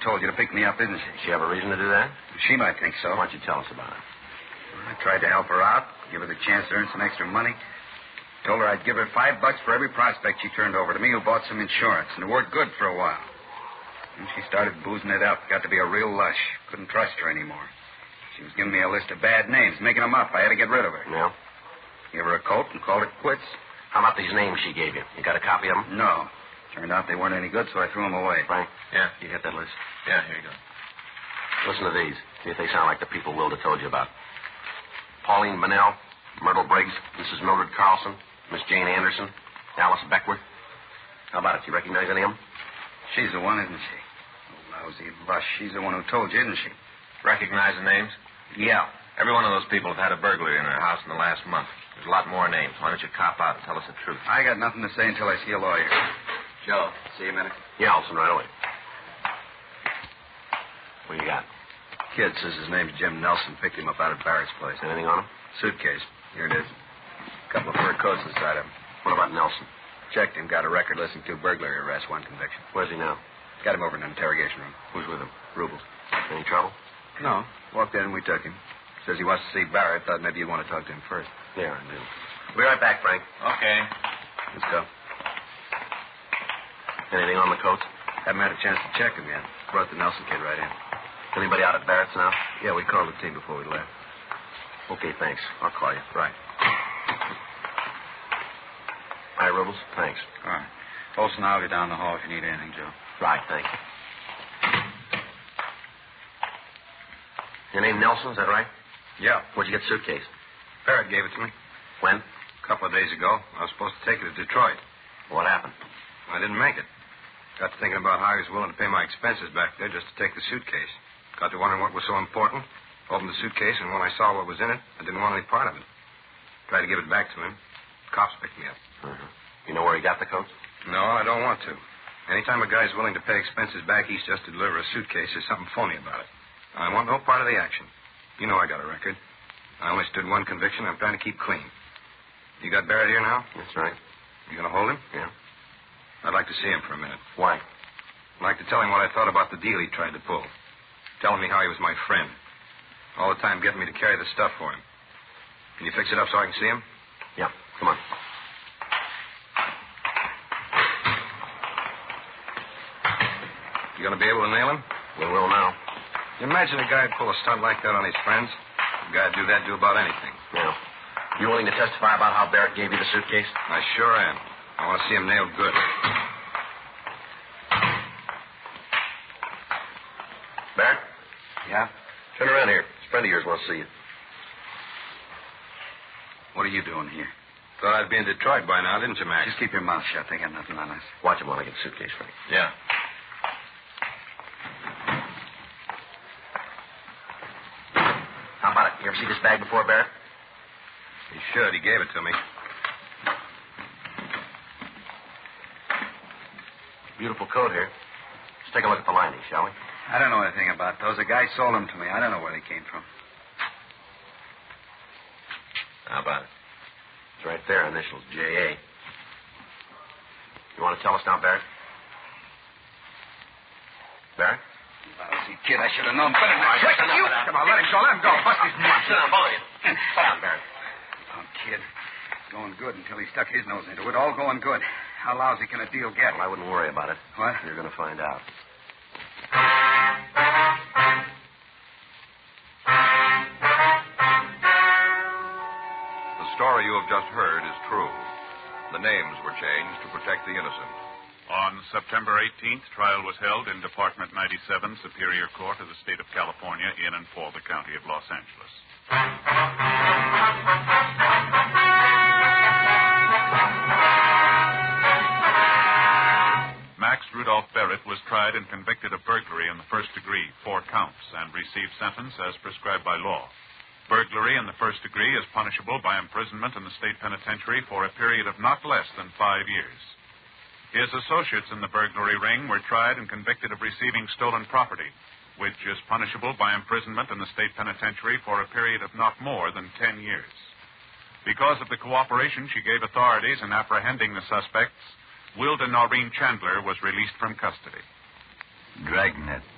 told you to pick me up, didn't she? Does she have a reason to do that? She might think so. Why don't you tell us about it? I tried to help her out, give her the chance to earn some extra money. Told her I'd give her $5 for every prospect she turned over to me who bought some insurance, and it worked good for a while. And she started boozing it up. Got to be a real lush. Couldn't trust her anymore. She was giving me a list of bad names, making them up. I had to get rid of her. Yeah? Gave her a coat and called it quits. How about these names she gave you? You got a copy of them? No. Turned out they weren't any good, so I threw them away. Frank? Yeah? You get that list? Yeah, here you go. Listen to these. See if they sound like the people Wilda told you about. Pauline Bunnell, Myrtle Briggs, Mrs. Mildred Carlson, Miss Jane Anderson, Alice Beckworth. How about it? You recognize any of them? She's the one, isn't she? Oh, lousy lush. She's the one who told you, isn't she? Recognize the names? Yeah. Every one of those people have had a burglary in their house in the last month. There's a lot more names. Why don't you cop out and tell us the truth? I got nothing to say until I see a lawyer. Joe, see you a minute. Yeah, Olson, right away. What do you got? Kid says his name's Jim Nelson. Picked him up out of Barrett's place. Anything on him? Suitcase. Here it is. A couple of fur coats inside of him. What about Nelson? Checked him. Got a record listing 2 burglary arrests, 1 conviction. Where's he now? Got him over in an interrogation room. Who's with him? Rubles. Any trouble? No. Walked in and we took him. Says he wants to see Barrett. Thought maybe you'd want to talk to him first. Yeah, I do. Be right back, Frank. Okay. Let's go. Anything on the coats? Haven't had a chance to check him yet. Brought the Nelson kid right in. Anybody out at Barrett's now? Yeah, we called the team before we left. Okay, thanks. I'll call you. Right. Hi, Rubles. Thanks. All right. Olson, I'll be down the hall if you need anything, Joe. Right, thanks. Your name Nelson, is that right? Yeah. Where'd you get the suitcase? Barrett gave it to me When? a couple of days ago. I was supposed to take it to Detroit. What happened? I didn't make it. Got to thinking about how he was willing to pay my expenses back there just to take the suitcase. Got to wondering what was so important. Opened the suitcase, and when I saw what was in it, I didn't want any part of it. Tried to give it back to him. Cops picked me up. Uh-huh. You know where he got the coats? No, I don't want to. Anytime a guy's willing to pay expenses back east just to deliver a suitcase, there's something phony about it. I want no part of the action. You know I got a record. I only stood 1 conviction. I'm trying to keep clean. You got Barrett here now? That's right. You going to hold him? Yeah. I'd like to see him for a minute. Why? I'd like to tell him what I thought about the deal he tried to pull. Telling me how he was my friend. All the time getting me to carry the stuff for him. Can you fix it up so I can see him? Yeah. Come on. You going to be able to nail him? We will now. You imagine a guy would pull a stunt like that on his friends? A guy would do that to about anything. Yeah. You willing to testify about how Barrett gave you the suitcase? I sure am. I want to see him nailed good. Barrett? Yeah? Turn around here. This friend of yours wants to see you. What are you doing here? Thought I'd be in Detroit by now, didn't you, Max? Just keep your mouth shut. They got nothing on us. Watch him while I get the suitcase, Frank. Yeah. How about it? You ever see this bag before, Barrett? He should. He gave it to me. Beautiful coat here. Let's take a look at the lining, shall we? I don't know anything about those. A guy sold them to me. I don't know where they came from. How about it? It's right there, initials J.A. You want to tell us now, Barrett? Barrett? Lousy kid. I should have known better than that. You! Come on, let him go. Let him go. Bust his nuts. Sit down, both of you. Sit down, Barrett. Oh, kid. Going good until he stuck his nose into it. All going good. How lousy can a deal get? Well, I wouldn't worry about it. What? You're going to find out. The story you have just heard is true. The names were changed to protect the innocent. On September 18th, trial was held in Department 97, Superior Court of the State of California, in and for the County of Los Angeles. Max Rudolph Barrett was tried and convicted of burglary in the first degree, 4 counts, and received sentence as prescribed by law. Burglary in the first degree is punishable by imprisonment in the state penitentiary for a period of not less than 5 years. His associates in the burglary ring were tried and convicted of receiving stolen property, which is punishable by imprisonment in the state penitentiary for a period of not more than 10 years. Because of the cooperation she gave authorities in apprehending the suspects, Wilda Noreen Chandler was released from custody. Dragnet.